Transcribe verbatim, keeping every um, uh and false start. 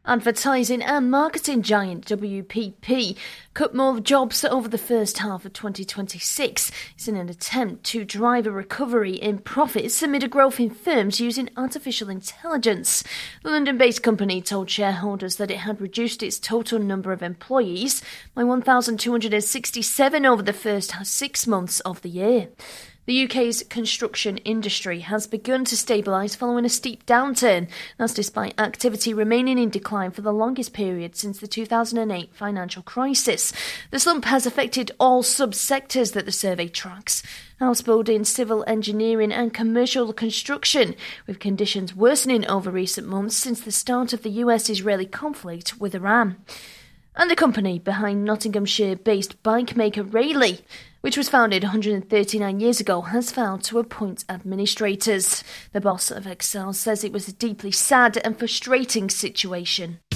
Advertising and marketing giant W P P cut more jobs over the first half of twenty twenty-six. It's in an attempt to drive a recovery in profits amid a growth in firms using artificial intelligence. The London-based company told shareholders that it had reduced its total number of employees by one thousand two hundred sixty-seven over the first six months of the year. The U K's construction industry has begun to stabilise following a steep downturn. That's despite activity remaining in decline for the longest period since the two thousand eight financial crisis. The slump has affected all sub-sectors that the survey tracks: house building, civil engineering and commercial construction, with conditions worsening over recent months since the start of the U S-Israeli conflict with Iran. And the company behind Nottinghamshire-based bike maker Rayleigh, which was founded one hundred thirty-nine years ago, has failed to appoint administrators. The boss of Excel says it was a deeply sad and frustrating situation.